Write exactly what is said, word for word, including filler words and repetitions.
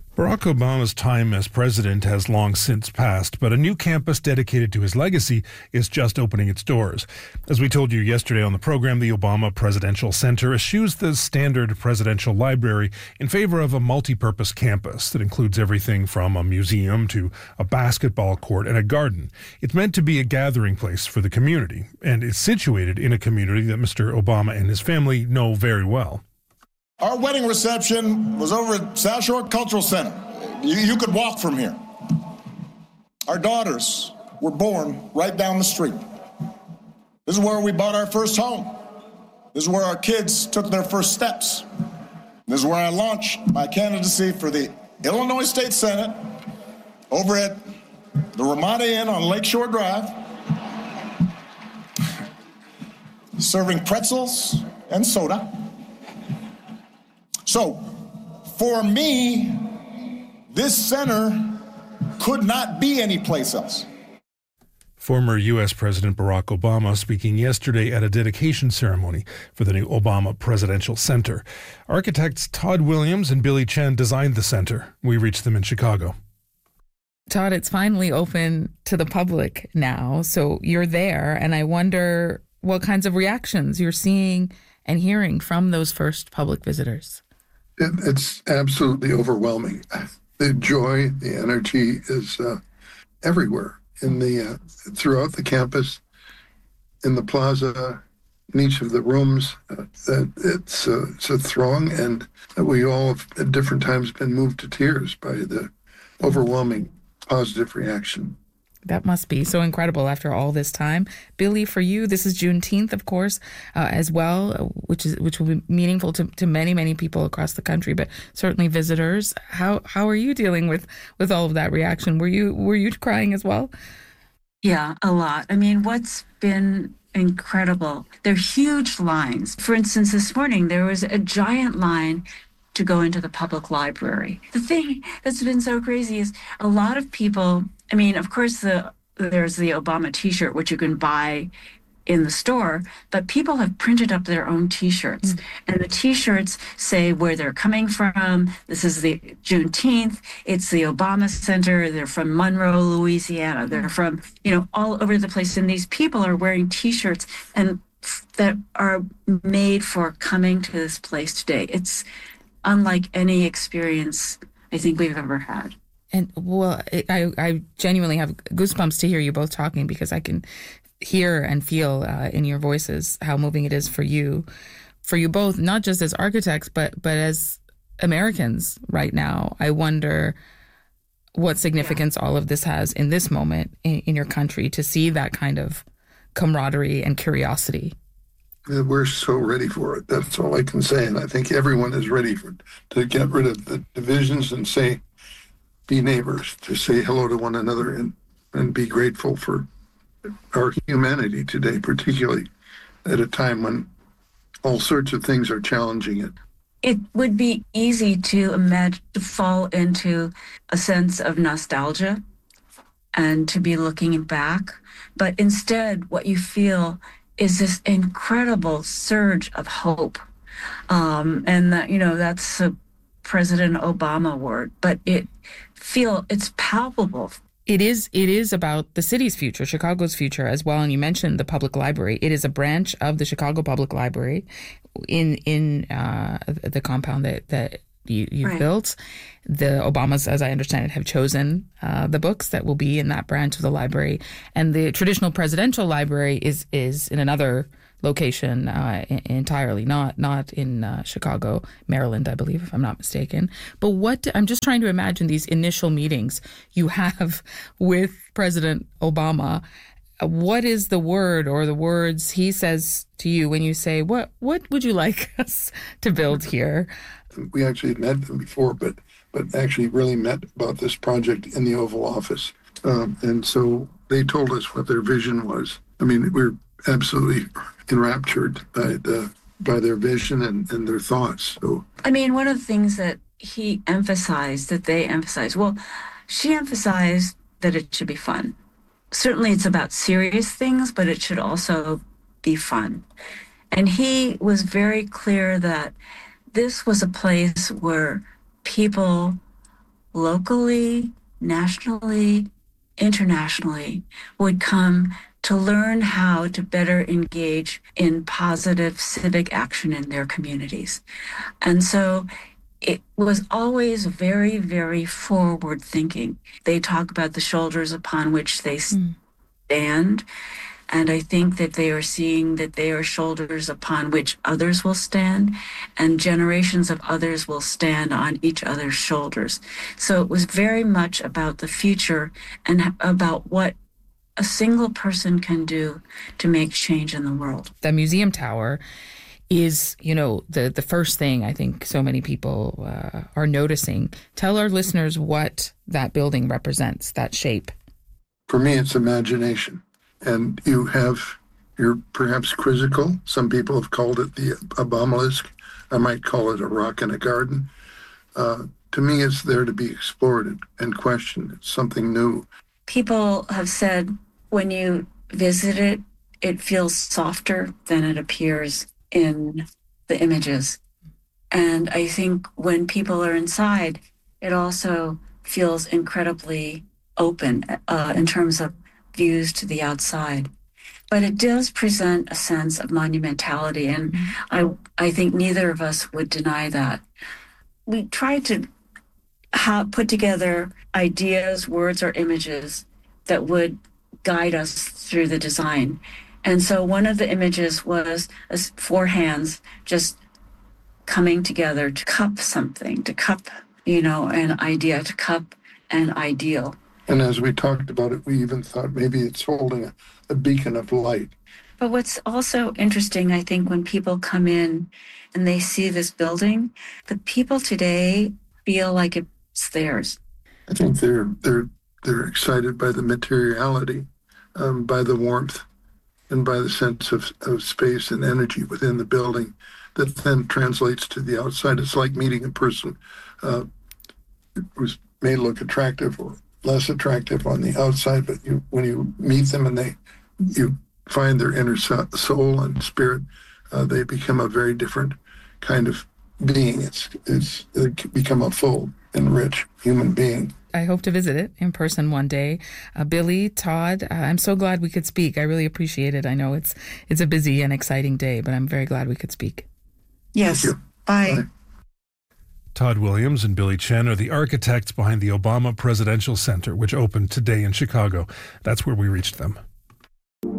Barack Obama's time as president has long since passed, but a new campus dedicated to his legacy is just opening its doors. As we told you yesterday on the program, the Obama Presidential Center eschews the standard presidential library in favor of a multi-purpose campus that includes everything from a museum to a basketball court and a garden. It's meant to be a gathering place for the community, and it's situated in a community that Mister Obama and his family know very well. Our wedding reception was over at South Shore Cultural Center. You, you could walk from here. Our daughters were born right down the street. This is where we bought our first home. This is where our kids took their first steps. This is where I launched my candidacy for the Illinois State Senate over at the Ramada Inn on Lakeshore Drive, serving pretzels and soda. So, for me, this center could not be anyplace else. Former U S. President Barack Obama speaking yesterday at a dedication ceremony for the new Obama Presidential Center. Architects Todd Williams and Billy Chen designed the center. We reached them in Chicago. Todd, it's finally open to the public now, so you're there, and I wonder what kinds of reactions you're seeing and hearing from those first public visitors. It, it's absolutely overwhelming. The joy, the energy is uh, everywhere in the uh, throughout the campus, in the plaza, in each of the rooms. Uh, that it's, uh, it's a throng, and we all have at different times been moved to tears by the overwhelming positive reaction. That must be so incredible after all this time. Billy, for you, this is Juneteenth, of course, uh, as well, which is which will be meaningful to, to many, many people across the country, but certainly visitors. How how are you dealing with, with all of that reaction? Were you were you crying as well? Yeah, a lot. I mean, what's been incredible, there are huge lines. For instance, this morning, there was a giant line to go into the public library. The thing that's been so crazy is a lot of people, I mean, of course, the there's the Obama t-shirt, which you can buy in the store, but people have printed up their own t-shirts. Mm. And the t-shirts say where they're coming from. This is the Juneteenth. It's the Obama Center. They're from Monroe, Louisiana. They're from, you know, all over the place. And these people are wearing t-shirts and that are made for coming to this place today. It's unlike any experience I think we've ever had. And well, I, I genuinely have goosebumps to hear you both talking, because I can hear and feel uh, in your voices how moving it is for you, for you both, not just as architects, but but as Americans right now. I wonder what significance yeah. all of this has in this moment in, in your country, to see that kind of camaraderie and curiosity. We're so ready for it. That's all I can say. And I think everyone is ready for to get rid of the divisions and say, be neighbors, to say hello to one another and, and be grateful for our humanity today, particularly at a time when all sorts of things are challenging it. It would be easy to imagine, to fall into a sense of nostalgia and to be looking back. But instead, what you feel is this incredible surge of hope. Um, and that, you know, that's a President Obama word, but it feel it's palpable. It is it is about the city's future, Chicago's future as well. And you mentioned the public library. It is a branch of the Chicago Public Library in in uh, the compound that, that you, you've right. built. The Obamas, as I understand it, have chosen uh, the books that will be in that branch of the library. And the traditional presidential library is is in another location uh, entirely, not not in uh, Chicago, Maryland, I believe, if I'm not mistaken. But what I'm just trying to imagine these initial meetings you have with President Obama. What is the word or the words he says to you when you say, what what would you like us to build here? We actually had met them before, but but actually really met about this project in the Oval Office. Um, and so they told us what their vision was. I mean, we're absolutely enraptured by the by their vision and, and their thoughts. So I mean, one of the things that he emphasized, that they emphasized, well, she emphasized that it should be fun. Certainly it's about serious things, but it should also be fun. And he was very clear that this was a place where people locally, nationally, internationally, would come to learn how to better engage in positive civic action in their communities. And so it was always very, very forward thinking. They talk about the shoulders upon which they stand. Mm. And I think that they are seeing that they are shoulders upon which others will stand, and generations of others will stand on each other's shoulders. So it was very much about the future and about what a single person can do to make change in the world. The museum tower is, you know, the, the first thing I think so many people uh, are noticing. Tell our listeners what that building represents, that shape. For me, it's imagination. And you have, you're perhaps quizzical. Some people have called it the obelisk. I might call it a rock in a garden. Uh, to me, it's there to be explored and, and questioned. It's something new. People have said when you visit it, it feels softer than it appears in the images. And I think when people are inside, it also feels incredibly open uh, in terms of views to the outside. But it does present a sense of monumentality, and I I think neither of us would deny that. We tried to ha- put together ideas, words, or images that would guide us through the design. And so one of the images was four hands just coming together to cup something, to cup, you know, an idea, to cup an ideal. And as we talked about it, we even thought maybe it's holding a, a beacon of light. But what's also interesting, I think, when people come in and they see this building, the people today feel like it's theirs. I think they're they're they're excited by the materiality, um, by the warmth, and by the sense of, of space and energy within the building that then translates to the outside. It's like meeting a person uh, who may look attractive or less attractive on the outside, but you, when you meet them and they, you find their inner soul and spirit, uh, they become a very different kind of being. It's it's they become a full and rich human being. I hope to visit it in person one day. Uh, Billy, Todd, uh, I'm so glad we could speak. I really appreciate it. I know it's it's a busy and exciting day, but I'm very glad we could speak. Yes. Bye. Bye. Todd Williams and Billy Chen are the architects behind the Obama Presidential Center, which opened today in Chicago. That's where we reached them.